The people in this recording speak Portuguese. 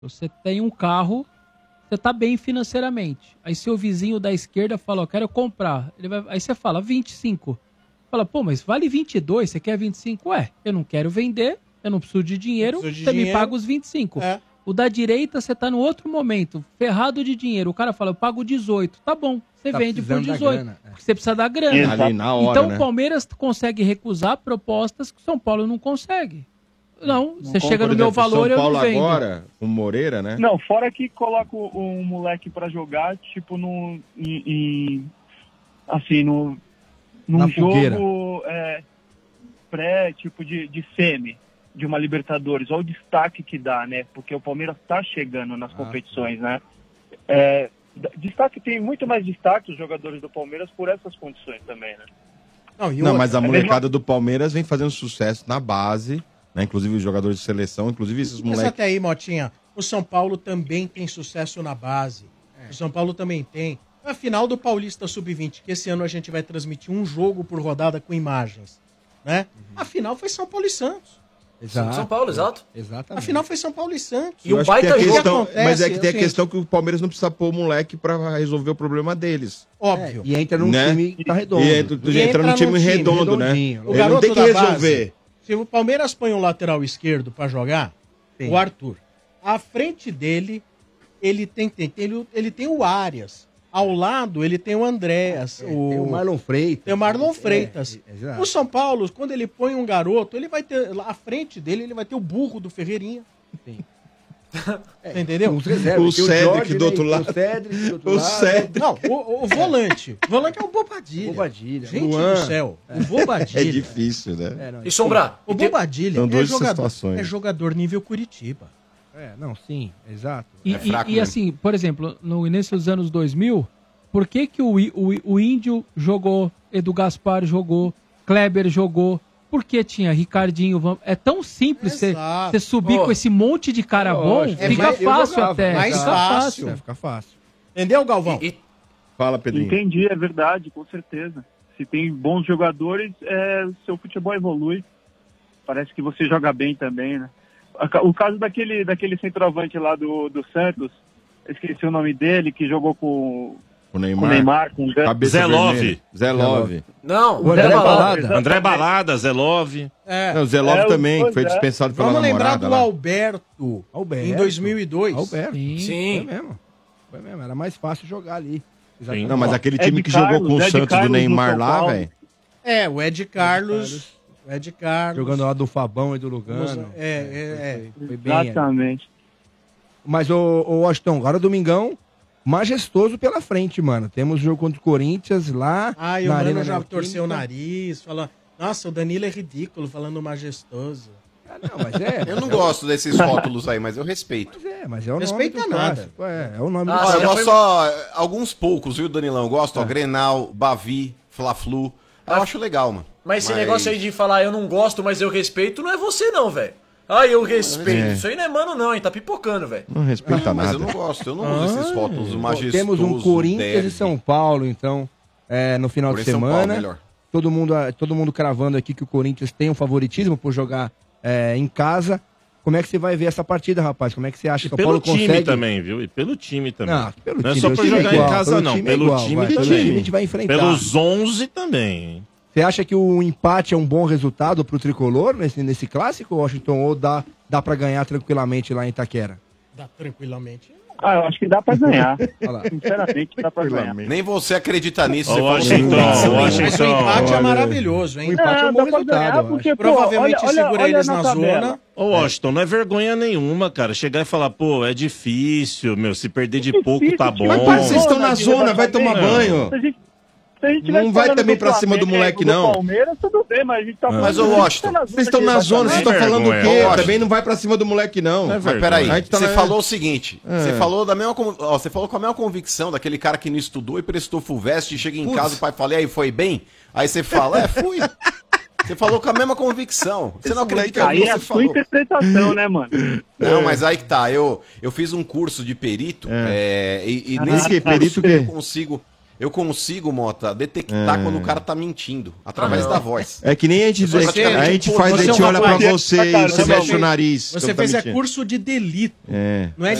Você tem um carro, você tá bem financeiramente. Aí seu vizinho da esquerda fala, ó, quero comprar. Aí você fala, 25. Fala, pô, mas vale 22, você quer 25? Ué, eu não quero vender, eu não preciso de dinheiro, você me paga os 25. É. O da direita, você tá no outro momento, ferrado de dinheiro. O cara fala, eu pago 18. Tá bom, você vende por 18. Porque você precisa dar grana. Ali na hora, então né? o Palmeiras consegue recusar propostas que o São Paulo não consegue. Não, você chega no meu valor, eu não vendo. São Paulo agora, o Moreira, né? Não, fora que coloca um moleque pra jogar, tipo, num jogo pré, tipo, de semi, de uma Libertadores. Olha o destaque que dá, né? Porque o Palmeiras tá chegando nas competições, né? Tem muito mais destaque os jogadores do Palmeiras por essas condições também, né? Não, mas a molecada do Palmeiras vem fazendo sucesso na base, né? Inclusive os jogadores de seleção, inclusive esses moleques. Mas até aí, Motinha, o São Paulo também tem sucesso na base. O São Paulo também tem. A final do Paulista Sub-20, que esse ano a gente vai transmitir um jogo por rodada com imagens, né? A final foi São Paulo e Santos. Exato. São Paulo, exato. Exatamente. A final foi São Paulo e Santos. E o baita jogo. Mas é que tem a questão que o Palmeiras não precisa pôr o moleque pra resolver o problema deles. Óbvio. E entra num time que tá redondo. E entra num time redondo, né? O Ele garoto não tem que da resolver. Base, se o Palmeiras põe um lateral esquerdo pra jogar, o Arthur, à frente dele, ele tem o Arias. Ao lado, ele tem o Andréas. Tem o Marlon Freitas. Tem o Marlon Freitas. O São Paulo, quando ele põe um garoto, ele vai ter, à frente dele, ele vai ter o burro do Ferreirinha. Sim. Entendeu? O Cédric do outro lado. O Cédric. Não, o volante. O volante é o Bobadilha. Gente do céu. O Bobadilha. É difícil, né? E Sombra? O Bobadilha São duas situações. é jogador nível Curitiba. Sim, exato. E assim, por exemplo, no início dos anos 2000, por que o Índio jogou, Edu Gaspar jogou, Kleber jogou? Porque tinha Ricardinho. É tão simples você subir com esse monte de cara bom, fica fácil até. Mais fácil. Fica fácil. Entendeu, Galvão? Fala, Pedrinho. Entendi, é verdade, com certeza. Se tem bons jogadores, seu futebol evolui. Parece que você joga bem também, né? O caso daquele centroavante lá do Santos, esqueci o nome dele, que jogou com o Neymar, com Zé Love. Não, o André Balada. André Balada, Zé Love. O Zé Love também, que foi dispensado pela namorada. Vamos lembrar do lá. Alberto, em 2002. Alberto. Sim. Foi mesmo. Era mais fácil jogar ali. Sim. Não, mas aquele time que jogou com o Santos do Neymar lá, velho. O Ed Carlos. O Ed Carlos. Jogando lá do Fabão e do Lugano. Foi bem. Exatamente. Mas, o Washington, agora domingão, majestoso pela frente, mano. Temos o jogo contra o Corinthians lá. E o Mano já torceu o nariz, falou, nossa, o Danilo é ridículo falando majestoso. Eu não gosto desses rótulos aí, mas eu respeito. Mas é o nome Respeita do nada. clássico. É o nome do eu clássico. gosto só alguns poucos, viu, Danilão? Eu gosto, Grenal, Bavi, Fla-Flu. Eu acho legal, mano. Mas esse negócio aí de falar eu não gosto, mas eu respeito, não é você não, velho. Eu respeito. Isso aí não é mano não, hein? Tá pipocando, velho. Não respeita nada. Mas eu não gosto, eu não uso esses rótulos majestosos. Temos um Corinthians e São Paulo, então, no final de semana. São Paulo, todo mundo cravando aqui que o Corinthians tem um favoritismo por jogar em casa. Como é que você vai ver essa partida, rapaz? Como é que você acha que o São Paulo consegue? Pelo time também, viu? E pelo time também. Não é só pra jogar em casa, não. Pelo time também. A gente vai enfrentar. Pelos 11 também. Você acha que o empate é um bom resultado pro Tricolor nesse clássico, Washington? Ou dá pra ganhar tranquilamente lá em Itaquera? Dá tranquilamente. Eu acho que dá pra ganhar. Sinceramente, dá pra ganhar. Nem você acredita nisso. O Washington. O empate é maravilhoso, hein? O empate é um bom resultado. Porque, provavelmente segura eles na zona. Ô, Washington, não é vergonha nenhuma, cara. Chegar e falar, é difícil, se perder de pouco tá bom. Mas vocês estão na zona, vai tomar banho. Não vai também pra cima do moleque, não. Palmeiras, tudo bem, mas a gente tá Mas, ô, Washington, vocês estão na zona, vocês estão falando o quê? Também não vai pra cima do moleque, não. Mas peraí, você falou o seguinte, você falou você falou com a mesma convicção daquele cara que não estudou e prestou Fulvestre e chega em casa, o pai fala, e aí, foi bem? Aí você fala, fui. Você falou com a mesma convicção. Você não acredita nisso, você falou. Aí é a sua interpretação, né, mano? Não, mas aí que tá. Eu fiz um curso de perito, e nesse perito eu consigo... eu consigo, Mota, detectar quando o cara tá mentindo, através da voz. É que nem a gente, Você- a gente faz, a você é gente um olha pra rapaz- você e você Você mexe fez- o nariz. Você quando tá fez mentindo. curso de delito. É. Não é